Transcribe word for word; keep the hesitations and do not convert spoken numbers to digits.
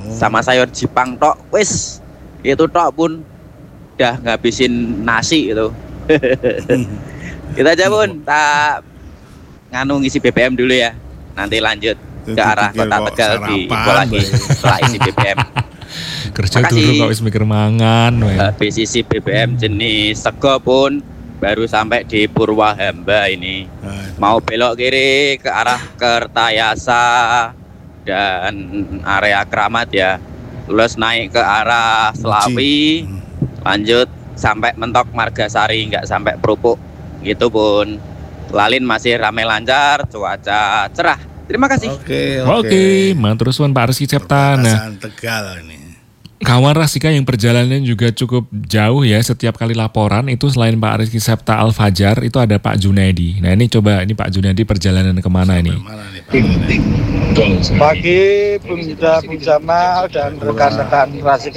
sama sayur jipang tok, wis itu tok pun udah ngabisin nasi gitu. Kita aja Bun, tak nganu ngisi B B M dulu ya. Nanti lanjut ke arah Kota Tegal di info lagi setelah isi B B M. Kerja dulu kok wis mikir mangan. Habis isi B B M jenis sego pun baru sampai di Purwahamba ini. Mau belok kiri ke arah Kertayasa dan area Keramat ya. Terus naik ke arah Selawi, lanjut sampai mentok Margasari, nggak sampai Prupuk gitu Bun. Lalin masih ramai lancar, cuaca cerah. Terima kasih. Oke, oke. Oke, matur suwun Pak Rizky Septa. Nah, Tegal ini. Kawan Rasika yang perjalanannya juga cukup jauh ya, setiap kali laporan itu selain Pak Rizky Septa Al-Fajar itu ada Pak Junaidi. Nah ini coba, ini Pak Junaidi perjalanan kemana ini? Pagi Bunda Bung Jamal dan rekan-rekan Rasika.